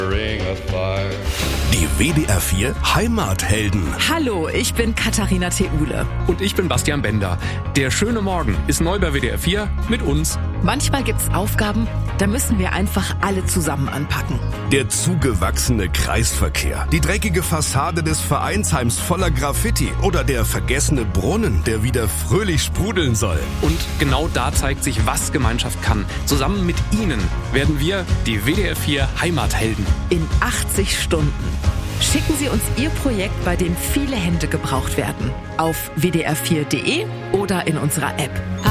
Die WDR 4 Heimathelden. Hallo, ich bin Katharina Theule. Und ich bin Bastian Bender. Der schöne Morgen ist neu bei WDR 4 mit uns. Manchmal gibt's Aufgaben, da müssen wir einfach alle zusammen anpacken. Der zugewachsene Kreisverkehr, die dreckige Fassade des Vereinsheims voller Graffiti oder der vergessene Brunnen, der wieder fröhlich sprudeln soll. Und genau da zeigt sich, was Gemeinschaft kann. Zusammen mit Ihnen werden wir die WDR 4 Heimathelden. In 80 Stunden. Schicken Sie uns Ihr Projekt, bei dem viele Hände gebraucht werden. Auf wdr4.de oder in unserer App.